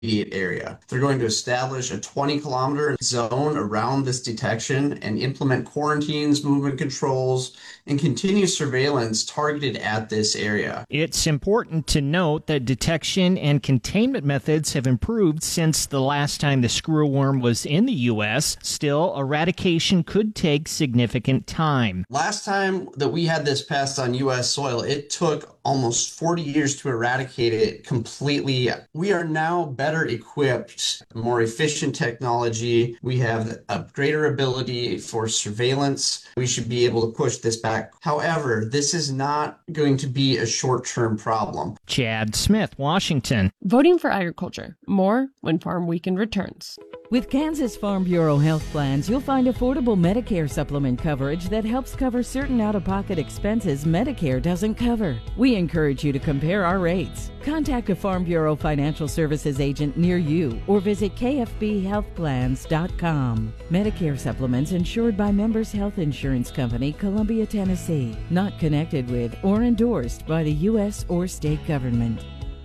immediate area. They're going to establish a 20-kilometer zone around this detection and implement quarantines, movement controls, and continue surveillance targeted at this area. It's important to note that detection and containment methods have improved since the last time the screwworm was in the U.S. Still, eradication could take significant time. Last time that we had this pest on U.S. soil, it took almost 40 years to eradicate it completely. We are now better equipped, more efficient technology. We have a greater ability for surveillance. We should be able to push this back. However, this is not going to be a short-term problem. Chad Smith, Washington. Voting for agriculture. More when Farm Weekend returns. With Kansas Farm Bureau health plans, you'll find affordable Medicare supplement coverage that helps cover certain out-of-pocket expenses Medicare doesn't cover. We encourage you to compare our rates. Contact a Farm Bureau Financial Services agent near you or visit kfbhealthplans.com. Medicare supplements insured by Members Health Insurance Company, Columbia, Tennessee. Not connected with or endorsed by the U.S. or state government.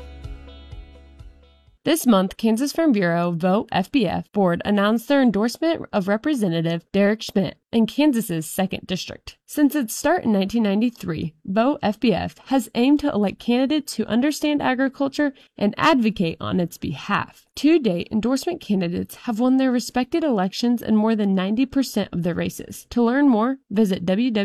This month, Kansas Farm Bureau Vote FBF Board announced their endorsement of Representative Derek Schmidt in Kansas's 2nd District. Since its start in 1993, Vote FBF has aimed to elect candidates who understand agriculture and advocate on its behalf. To date, endorsement candidates have won their respected elections in more than 90% of their races. To learn more, visit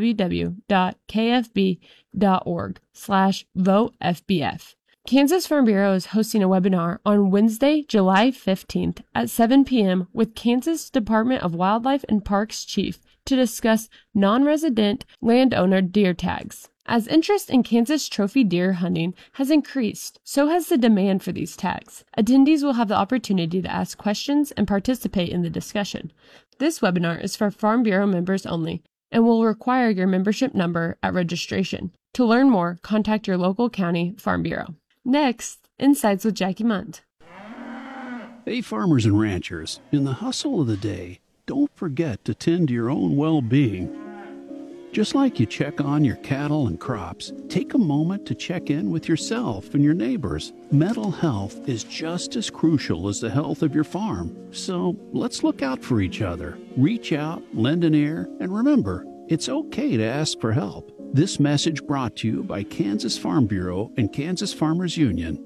www.kfb.org/VoteFBF. Kansas Farm Bureau is hosting a webinar on Wednesday, July 15th at 7 p.m. with Kansas Department of Wildlife and Parks Chief to discuss non-resident landowner deer tags. As interest in Kansas trophy deer hunting has increased, so has the demand for these tags. Attendees will have the opportunity to ask questions and participate in the discussion. This webinar is for Farm Bureau members only and will require your membership number at registration. To learn more, contact your local county Farm Bureau. Next, Insights with Jackie Munt. Hey, farmers and ranchers, in the hustle of the day, don't forget to tend to your own well-being. Just like you check on your cattle and crops, take a moment to check in with yourself and your neighbors. Mental health is just as crucial as the health of your farm. So let's look out for each other. Reach out, lend an ear, and remember, it's okay to ask for help. This message brought to you by Kansas Farm Bureau and Kansas Farmers Union.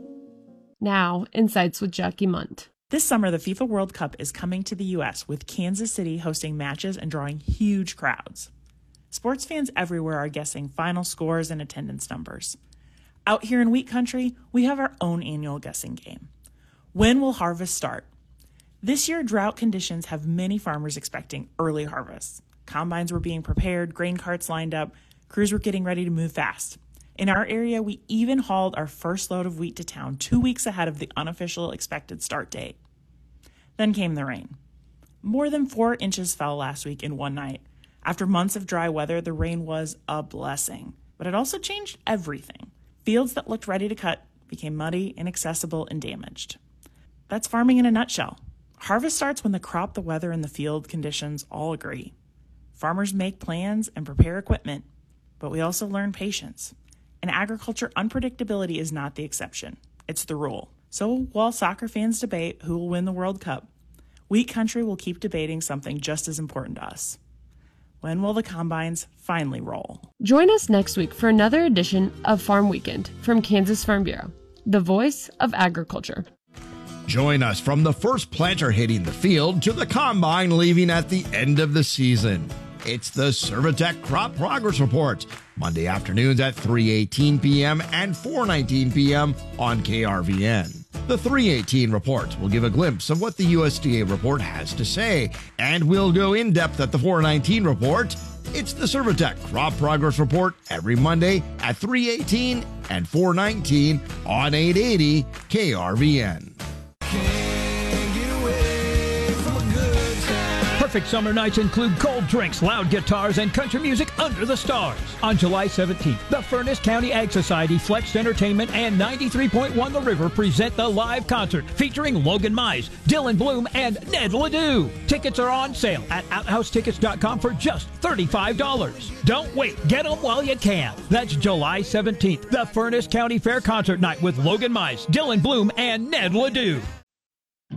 Now, Insights with Jackie Munt. This summer, the FIFA World Cup is coming to the U.S., with Kansas City hosting matches and drawing huge crowds. Sports fans everywhere are guessing final scores and attendance numbers. Out here in wheat country, we have our own annual guessing game. When will harvest start? This year, drought conditions have many farmers expecting early harvests. Combines were being prepared, grain carts lined up, crews were getting ready to move fast. In our area, we even hauled our first load of wheat to town 2 weeks ahead of the unofficial expected start date. Then came the rain. More than 4 inches fell last week in one night. After months of dry weather, the rain was a blessing, but it also changed everything. Fields that looked ready to cut became muddy, inaccessible, and damaged. That's farming in a nutshell. Harvest starts when the crop, the weather, and the field conditions all agree. Farmers make plans and prepare equipment, but we also learn patience. In agriculture, unpredictability is not the exception. It's the rule. So while soccer fans debate who will win the World Cup, wheat country will keep debating something just as important to us. When will the combines finally roll? Join us next week for another edition of Farm Weekend from Kansas Farm Bureau, the voice of agriculture. Join us from the first planter hitting the field to the combine leaving at the end of the season. It's the Servitech Crop Progress Report, Monday afternoons at 3:18 p.m. and 4:19 p.m. on KRVN. The 3:18 report will give a glimpse of what the USDA report has to say, and we'll go in depth at the 4:19 report. It's the Servitech Crop Progress Report every Monday at 3:18 and 4:19 on 880 KRVN. Perfect summer nights include cold drinks, loud guitars, and country music under the stars. On July 17th, the Furnace County Ag Society, Flex Entertainment, and 93.1 The River present the live concert featuring Logan Mize, Dylan Bloom, and Ned Ledoux. Tickets are on sale at OutHouseTickets.com for just $35. Don't wait. Get them while you can. That's July 17th, the Furnace County Fair Concert Night with Logan Mize, Dylan Bloom, and Ned Ledoux.